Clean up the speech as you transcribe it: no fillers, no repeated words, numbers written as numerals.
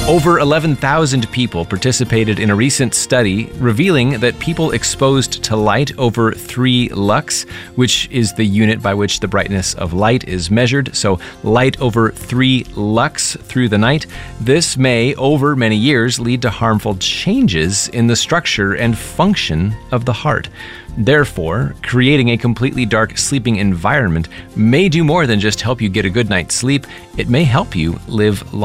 Over 11,000 people participated in a recent study revealing that people exposed to light over 3 lux, which is the unit by which the brightness of light is measured, so light over 3 lux through the night, this may, over many years, lead to harmful changes in the structure and function of the heart. Therefore, creating a completely dark sleeping environment may do more than just help you get a good night's sleep. It may help you live longer.